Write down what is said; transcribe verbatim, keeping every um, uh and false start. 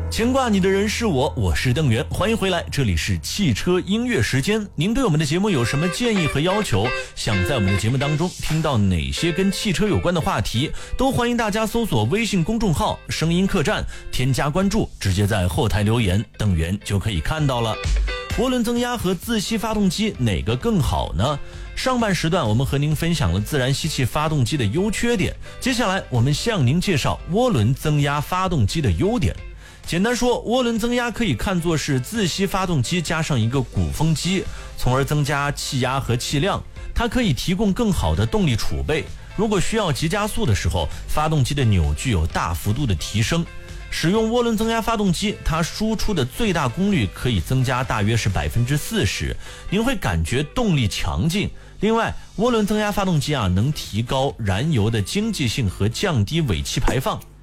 牵挂你的人是我，我是邓源，欢迎回来，这里是汽车音乐时间。您对我们的节目有什么建议和要求？想在我们的节目当中听到哪些跟汽车有关的话题，都欢迎大家搜索微信公众号声音客栈，添加关注，直接在后台留言，邓源就可以看到了。涡轮增压和自吸发动机哪个更好呢？上半时段我们和您分享了自然吸气发动机的优缺点，接下来我们向您介绍涡轮增压发动机的优点。简单说，涡轮增压可以看作是自吸发动机加上一个鼓风机，从而增加气压和气量，它可以提供更好的动力储备。如果需要急加速的时候，发动机的扭矩有大幅度的提升。使用涡轮增压发动机，它输出的最大功率可以增加大约是百分之四十，您会感觉动力强劲。另外，涡轮增压发动机啊，能提高燃油的经济性和降低尾气排放。